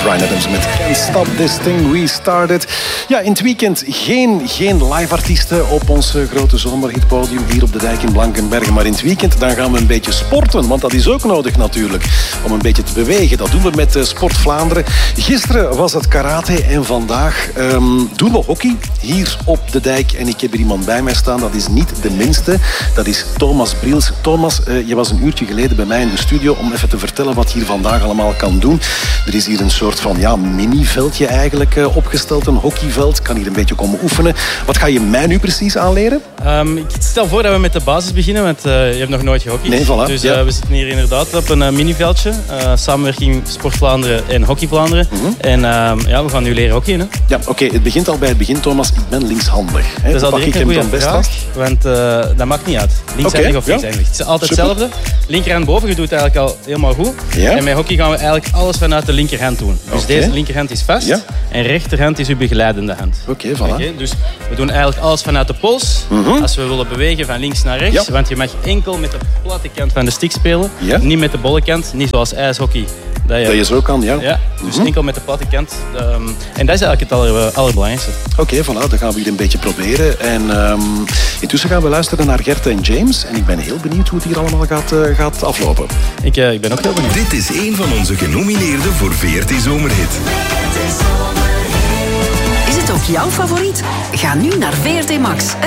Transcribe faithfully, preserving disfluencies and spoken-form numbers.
Bryan Adams met Can't Stop This Thing We Started. Ja, in het weekend geen, geen live artiesten op ons grote zomerhitpodium hier op de dijk in Blankenberge. Maar in het weekend dan gaan we een beetje sporten, want dat is ook nodig natuurlijk. Om een beetje te bewegen. Dat doen we met Sport Vlaanderen. Gisteren was het karate en vandaag um, doen we hockey hier op de dijk. En ik heb er iemand bij mij staan, dat is niet de minste. Dat is Thomas Briels. Thomas, uh, je was een uurtje geleden bij mij in de studio om even te vertellen wat hier vandaag allemaal kan doen. Er is hier een soort van ja, mini-veldje eigenlijk uh, opgesteld, een hockeyveld. Kan hier een beetje komen oefenen. Wat ga je mij nu precies aanleren? Um, ik stel voor dat we met de basis beginnen, want uh, je hebt nog nooit gehockeyd. Nee, voilà. Dus uh, ja. we zitten hier inderdaad op een uh, mini-veldje. Uh, samenwerking Sport Vlaanderen en Hockey Vlaanderen. Mm-hmm. En uh, ja, we gaan nu leren hockeyen. Hè? Ja, oké. Okay. Het begint al bij het begin, Thomas. Ik ben linkshandig. Hè? Dat is al direct een goede vraag, want uh, dat maakt niet uit. Linkshandig okay. of rechtshandig. Ja. Het is altijd Super. Hetzelfde. Linkerhand boven, je doet het eigenlijk al helemaal goed. Ja. En met hockey gaan we eigenlijk alles vanuit de linkerhand doen. Dus okay. deze linkerhand is vast ja. en rechterhand is uw begeleidende hand. Oké, okay, voilà. Okay, dus we doen eigenlijk alles vanuit de pols. Mm-hmm. Als we willen bewegen van links naar rechts. Ja. Want je mag enkel met de platte kant van de stick spelen. Ja. Niet met de bolle kant. Niet zoals ijshockey. Dat je, dat je zo kan, ja. ja dus mm-hmm. enkel met de platte kant. Um, en dat is eigenlijk het aller, allerbelangrijkste. Oké, okay, voilà. Dan gaan we hier een beetje proberen. En um, intussen gaan we luisteren naar Gert en James. En ik ben heel benieuwd hoe het hier allemaal gaat, uh, gaat aflopen. Ik, uh, ik ben ook heel benieuwd. Dit is een van onze genomineerden voor V R T Zomerhit. Is het ook jouw favoriet? Ga nu naar V R T Max.